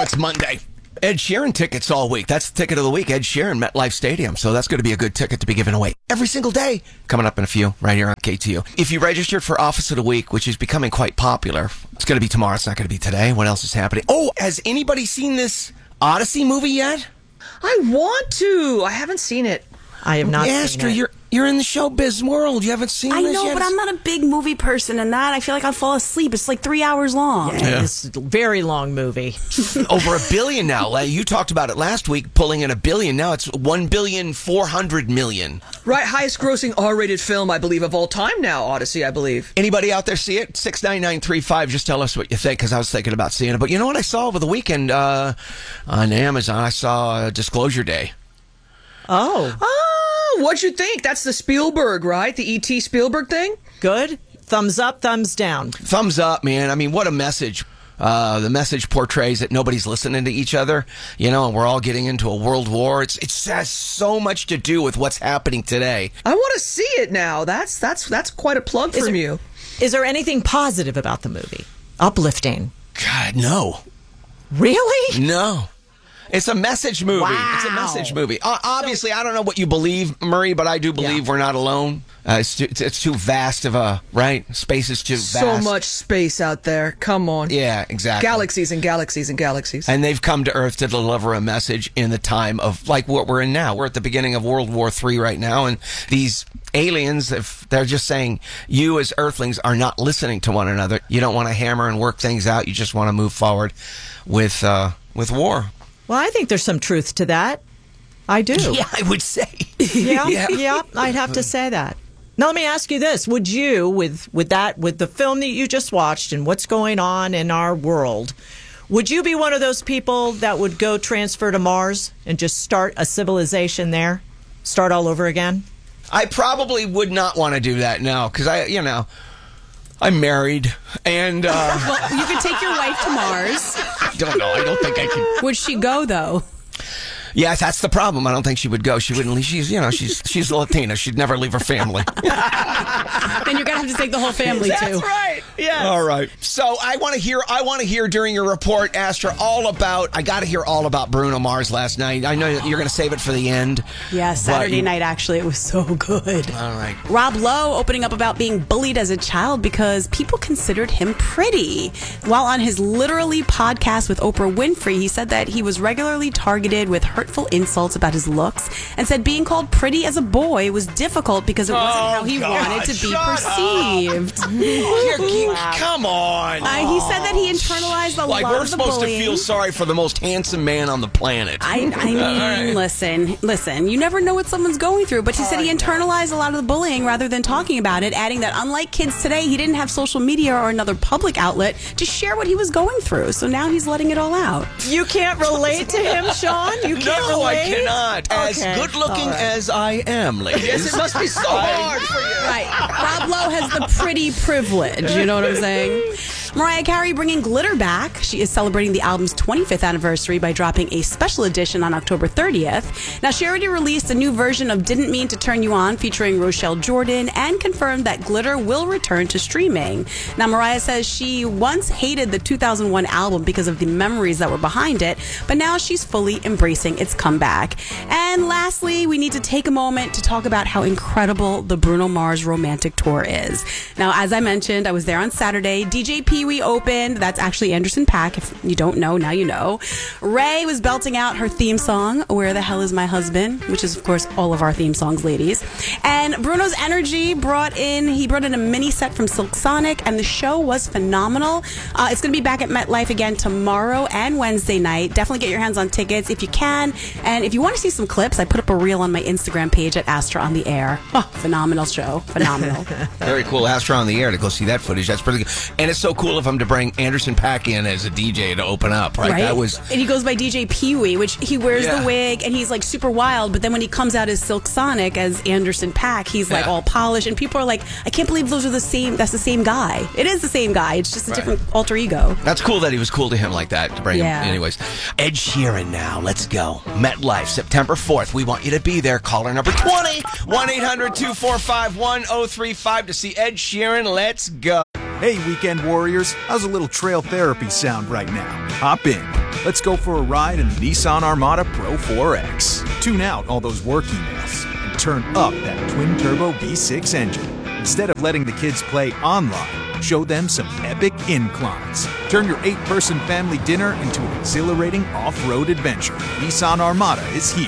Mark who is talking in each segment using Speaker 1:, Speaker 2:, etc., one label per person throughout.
Speaker 1: it's Monday. Ed Sheeran tickets all week. That's the ticket of the week. Ed Sheeran, MetLife Stadium. So that's going to be a good ticket to be given away every single day. Coming up in a few, right here on KTU. If you registered for Office of the Week, which is becoming quite popular, it's going to be tomorrow. It's not going to be today. What else is happening? Oh, has anybody seen this Odyssey movie yet?
Speaker 2: I want to. I haven't seen it.
Speaker 3: I have not
Speaker 1: Astra,
Speaker 3: seen it.
Speaker 1: You're in the showbiz world. You haven't seen
Speaker 4: I
Speaker 1: this
Speaker 4: know,
Speaker 1: yet?
Speaker 4: but I'm not a big movie person, and that I feel like I'll fall asleep. It's like 3 hours long.
Speaker 3: Yeah. It's a very long movie.
Speaker 1: Over $1 billion now. You talked about it last week, pulling in $1 billion. Now it's $1,400,000,000.
Speaker 2: Right, highest grossing R-rated film, I believe, of all time now, Odyssey, I believe.
Speaker 1: Anybody out there see it? 69935. Just tell us what you think, because I was thinking about seeing it. But you know what I saw over the weekend on Amazon? I saw Disclosure Day.
Speaker 3: Oh,
Speaker 2: What'd you think? That's the Spielberg, right? The E.T. Spielberg thing?
Speaker 3: good. Thumbs up, thumbs down.
Speaker 1: Thumbs up, man. I mean, what a message. The message portrays that nobody's listening to each other, and we're all getting into a world war. It has so much to do with what's happening today.
Speaker 2: I want to see it now. That's quite a plug from you.
Speaker 3: Is there anything positive about the movie? Uplifting.
Speaker 1: God, no.
Speaker 3: Really?
Speaker 1: No. It's a message movie.
Speaker 3: Wow.
Speaker 1: It's a message movie. Obviously, I don't know what you believe, Murray, but I do believe we're not alone. It's too vast of a, right? Space is too vast.
Speaker 2: So much space out there. Come on.
Speaker 1: Yeah, exactly.
Speaker 2: Galaxies and galaxies and galaxies.
Speaker 1: And they've come to Earth to deliver a message in the time of, like, what we're in now. We're at the beginning of World War III right now, and these aliens, if they're just saying, you as Earthlings are not listening to one another. You don't want to hammer and work things out. You just want to move forward with war.
Speaker 3: Well, I think there's some truth to that. I do.
Speaker 1: Yeah, I would say.
Speaker 3: Yeah, I'd have to say that. Now, let me ask you this. Would you, with the film that you just watched and what's going on in our world, would you be one of those people that would go transfer to Mars and just start a civilization there? Start all over again?
Speaker 1: I probably would not want to do that, no, because I'm married, and
Speaker 4: Well, you could take your wife to Mars.
Speaker 1: I don't know. I don't think I could.
Speaker 4: Would she go, though?
Speaker 1: Yeah, that's the problem. I don't think she would go. She wouldn't leave. She's Latina. She'd never leave her family.
Speaker 4: Then you're going to have to take the whole family, too.
Speaker 3: That's right. Yeah.
Speaker 1: All right. So I want to hear during your report, Astra, I got to hear all about Bruno Mars last night. I know you're going to save it for the end.
Speaker 4: Yeah, Saturday night, actually, it was so good.
Speaker 1: All right.
Speaker 4: Rob Lowe opening up about being bullied as a child because people considered him pretty. While on his Literally podcast with Oprah Winfrey, he said that he was regularly targeted with hurtful insults about his looks and said being called pretty as a boy was difficult because it wasn't how he wanted to be perceived.
Speaker 1: Come on.
Speaker 4: He said that he internalized a lot
Speaker 1: we're
Speaker 4: of the
Speaker 1: supposed
Speaker 4: bullying.
Speaker 1: to feel sorry for the most handsome man on the planet.
Speaker 4: I mean, listen, you never know what someone's going through, but he said he internalized a lot of the bullying rather than talking about it, adding that unlike kids today, he didn't have social media or another public outlet to share what he was going through. So now he's letting it all out.
Speaker 3: You can't relate to him, Sean? You can't
Speaker 1: No, I
Speaker 3: relate?
Speaker 1: cannot. As
Speaker 3: Okay.
Speaker 1: good looking as I am, ladies.
Speaker 2: Yes, it must be so hard for you.
Speaker 4: Right. Rob Lowe has the pretty privilege. You know what I'm saying? Mariah Carey bringing glitter back. She is celebrating the album's 25th anniversary by dropping a special edition on October 30th. Now, she already released a new version of Didn't Mean to Turn You On featuring Rochelle Jordan and confirmed that glitter will return to streaming. Now, Mariah says she once hated the 2001 album because of the memories that were behind it, but now she's fully embracing its comeback. And lastly, we need to take a moment to talk about how incredible the Bruno Mars romantic tour is. Now, as I mentioned, I was there on Saturday. DJ Pee Wee opened. That's actually Anderson .Paak. If you don't know, now you know. Ray was belting out her theme song, Where the Hell Is My Husband, which is, of course, all of our theme songs, ladies. And Bruno's energy brought in a mini set from Silk Sonic, and the show was phenomenal. It's going to be back at MetLife again tomorrow and Wednesday night. Definitely get your hands on tickets if you can. And if you want to see some clips, I put up a reel on my Instagram page at Astra on the Air. Oh, phenomenal show. Phenomenal.
Speaker 1: Very cool. Astra on the Air to go see that footage. That's pretty good. And it's so cool of him to bring Anderson .Paak in as a DJ to open up, right? That was.
Speaker 4: And he goes by DJ Pee Wee, which he wears the wig and he's like super wild. But then when he comes out as Silk Sonic as Anderson .Paak, he's like all polished, and people are like, I can't believe those are the same. That's the same guy. It is the same guy. It's just a different alter ego.
Speaker 1: That's cool that he was cool to him like that to bring him.
Speaker 4: Yeah.
Speaker 1: Anyways, Ed Sheeran now. Let's go. MetLife, September 4th. We want you to be there. Caller number 20, 1-800-245-1035 to see Ed Sheeran. Let's go.
Speaker 5: Hey, weekend warriors, how's a little trail therapy sound right now? Hop in. Let's go for a ride in the Nissan Armada Pro 4X. Tune out all those work emails and turn up that twin-turbo V6 engine. Instead of letting the kids play online, show them some epic inclines. Turn your 8-person family dinner into an exhilarating off-road adventure. Nissan Armada is here.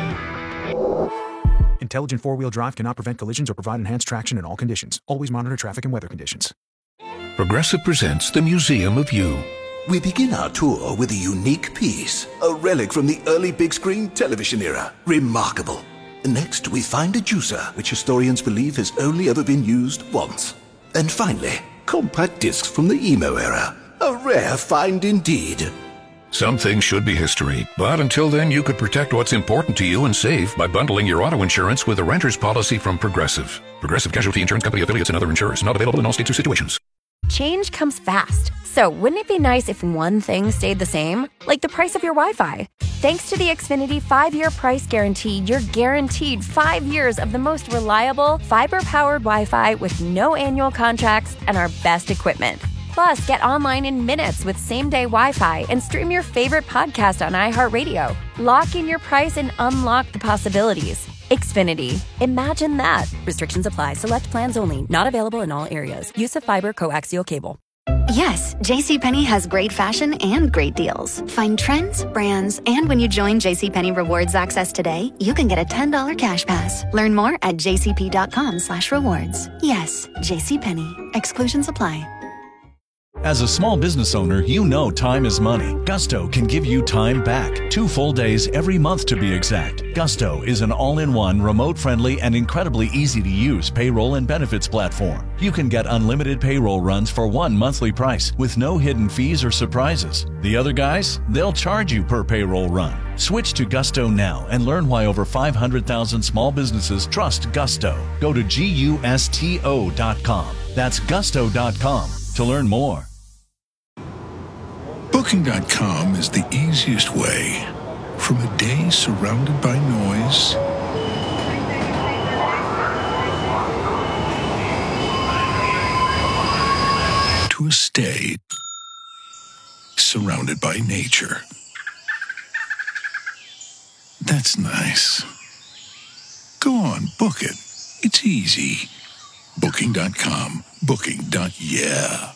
Speaker 5: Intelligent four-wheel drive cannot prevent collisions or provide enhanced traction in all conditions. Always monitor traffic and weather conditions.
Speaker 6: Progressive presents the Museum of You.
Speaker 7: We begin our tour with a unique piece, a relic from the early big screen television era. Remarkable. Next, we find a juicer, which historians believe has only ever been used once. And finally, compact discs from the emo era. A rare find indeed.
Speaker 6: Some things should be history, but until then you could protect what's important to you and save by bundling your auto insurance with a renter's policy from Progressive. Progressive Casualty Insurance Company affiliates and other insurers. Not available in all states or situations.
Speaker 8: Change comes fast. So wouldn't it be nice if one thing stayed the same? Like the price of your Wi-Fi. Thanks to the Xfinity 5-year price guarantee, you're guaranteed 5 years of the most reliable, fiber-powered Wi-Fi with no annual contracts and our best equipment. Plus, get online in minutes with same-day Wi-Fi and stream your favorite podcast on iHeartRadio. Lock in your price and unlock the possibilities. Xfinity. Imagine that. Restrictions apply. Select plans only. Not available in all areas. Use of fiber coaxial cable.
Speaker 9: Yes, JCPenney has great fashion and great deals. Find trends, brands, and when you join JCPenney Rewards Access today, you can get a $10 cash pass. Learn more at jcp.com/rewards. Yes, JCPenney. Exclusions apply.
Speaker 10: As a small business owner, you know time is money. Gusto can give you time back. 2 full days every month to be exact. Gusto is an all-in-one, remote-friendly, and incredibly easy-to-use payroll and benefits platform. You can get unlimited payroll runs for one monthly price with no hidden fees or surprises. The other guys, they'll charge you per payroll run. Switch to Gusto now and learn why over 500,000 small businesses trust Gusto. Go to GUSTO.com. That's Gusto.com to learn more.
Speaker 6: Booking.com is the easiest way. From a day surrounded by noise to a stay surrounded by nature. That's nice. Go on, book it. It's easy. Booking.com. Booking.yeah.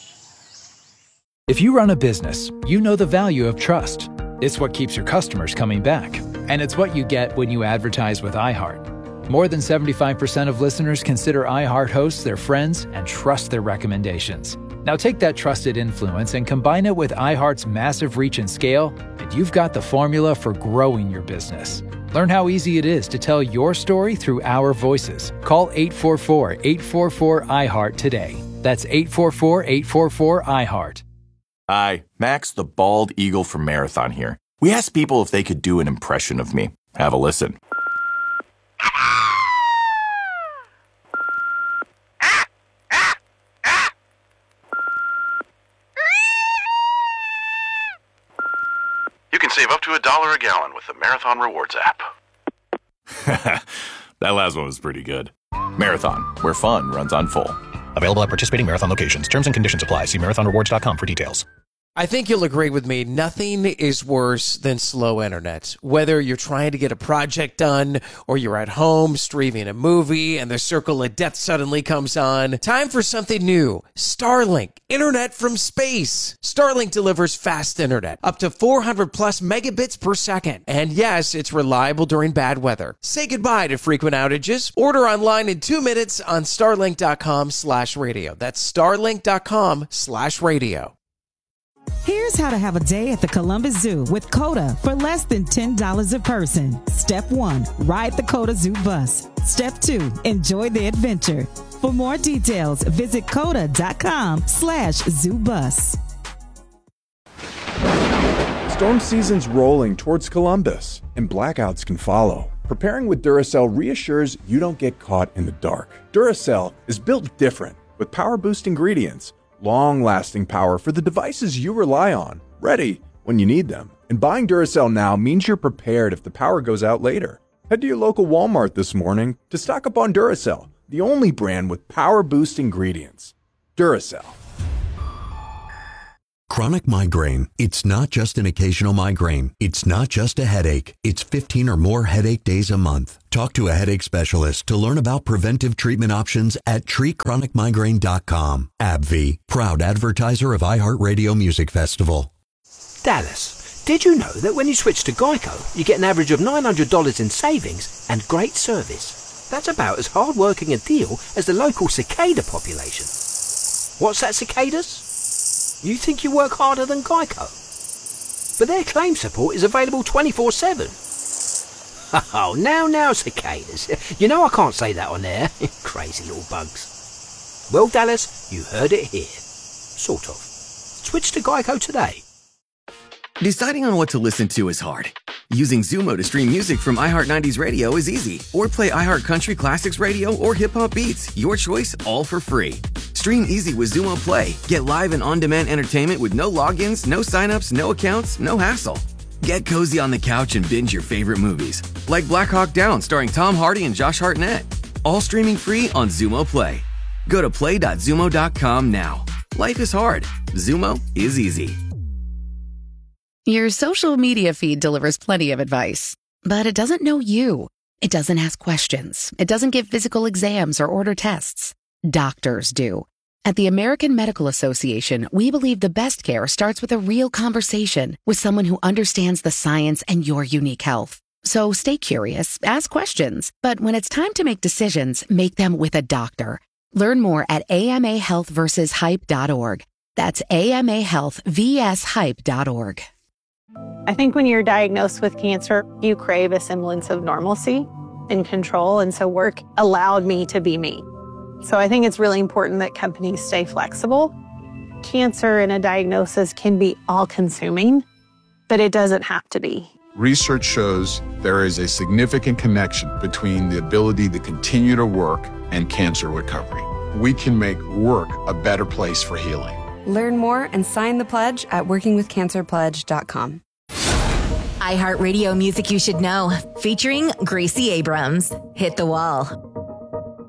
Speaker 11: If you run a business, you know the value of trust. It's what keeps your customers coming back. And it's what you get when you advertise with iHeart. More than 75% of listeners consider iHeart hosts their friends and trust their recommendations. Now take that trusted influence and combine it with iHeart's massive reach and scale, and you've got the formula for growing your business. Learn how easy it is to tell your story through our voices. Call 844-844-iHeart today. That's 844-844-iHeart.
Speaker 12: Hi, Max the Bald Eagle from Marathon here. We asked people if they could do an impression of me. Have a listen.
Speaker 13: You can save up to $1 a gallon with the Marathon Rewards app.
Speaker 12: That last one was pretty good. Marathon, where fun runs on full.
Speaker 14: Available at participating Marathon locations. Terms and conditions apply. See marathonrewards.com for details.
Speaker 15: I think you'll agree with me. Nothing is worse than slow internet. Whether you're trying to get a project done or you're at home streaming a movie and the circle of death suddenly comes on. Time for something new. Starlink. Internet from space. Starlink delivers fast internet. Up to 400 plus megabits per second. And yes, it's reliable during bad weather. Say goodbye to frequent outages. Order online in 2 minutes on starlink.com/radio. That's starlink.com/radio.
Speaker 16: Here's how to have a day at the Columbus Zoo with COTA for less than $10 a person. Step 1, ride the COTA Zoo bus. Step 2, enjoy the adventure. For more details, visit COTA.com/zoobus.
Speaker 17: Storm season's rolling towards Columbus, and blackouts can follow. Preparing with Duracell reassures you don't get caught in the dark. Duracell is built different with power-boost ingredients, long-lasting power for the devices you rely on, ready when you need them. And buying Duracell now means you're prepared if the power goes out later. Head to your local Walmart this morning to stock up on Duracell, the only brand with power-boost ingredients. Duracell.
Speaker 18: Chronic migraine. It's not just an occasional migraine. It's not just a headache. It's 15 or more headache days a month. Talk to a headache specialist to learn about preventive treatment options at treatchronicmigraine.com. AbbVie, proud advertiser of iHeartRadio Music Festival.
Speaker 19: Dallas, did you know that when you switch to Geico, you get an average of $900 in savings and great service? That's about as hard-working a deal as the local cicada population. What's that, cicadas? You think you work harder than Geico? But their claim support is available 24/7. Oh, now, cicadas. You know I can't say that on air. Crazy little bugs. Well, Dallas, you heard it here. Sort of. Switch to Geico today.
Speaker 20: Deciding on what to listen to is hard. Using Zumo to stream music from iHeart 90s Radio is easy. Or play iHeart Country Classics Radio or Hip Hop Beats. Your choice, all for free. Stream easy with Zumo Play. Get live and on-demand entertainment with no logins, no signups, no accounts, no hassle. Get cozy on the couch and binge your favorite movies. Like Black Hawk Down starring Tom Hardy and Josh Hartnett. All streaming free on Zumo Play. Go to play.zumo.com now. Life is hard. Zumo is easy.
Speaker 21: Your social media feed delivers plenty of advice, but it doesn't know you. It doesn't ask questions. It doesn't give physical exams or order tests. Doctors do. At the American Medical Association, we believe the best care starts with a real conversation with someone who understands the science and your unique health. So stay curious, ask questions, but when it's time to make decisions, make them with a doctor. Learn more at amahealthversushype.org. That's amahealthvshype.org.
Speaker 22: I think when you're diagnosed with cancer, you crave a semblance of normalcy and control, and so work allowed me to be me. So I think it's really important that companies stay flexible. Cancer and a diagnosis can be all-consuming, but it doesn't have to be.
Speaker 23: Research shows there is a significant connection between the ability to continue to work and cancer recovery. We can make work a better place for healing.
Speaker 24: Learn more and sign the pledge at workingwithcancerpledge.com.
Speaker 25: iHeartRadio Music You Should Know, featuring Gracie Abrams. Hit the Wall.